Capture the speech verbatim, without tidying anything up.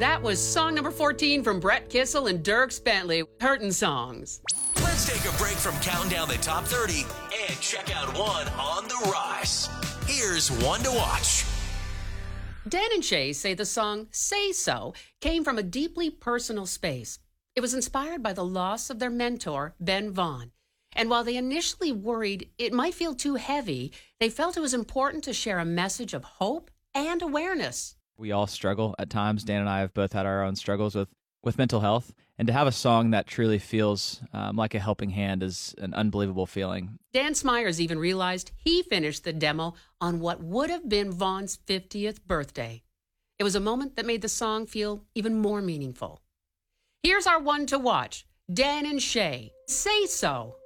That was song number fourteen from Brett Kissel and Dierks Bentley, Hurtin' Songs. Let's take a break from counting down the top thirty and check out one on the rise. Here's one to watch. Dan and Shay say the song Say So came from a deeply personal space. It was inspired by the loss of their mentor, Ben Vaughn. And while they initially worried it might feel too heavy, they felt it was important to share a message of hope and awareness. We all struggle at times. Dan and I have both had our own struggles with, with mental health. And to have a song that truly feels um, like a helping hand is an unbelievable feeling. Dan Smyers even realized he finished the demo on what would have been Vaughn's fiftieth birthday. It was a moment that made the song feel even more meaningful. Here's our one to watch, Dan and Shay, Say So.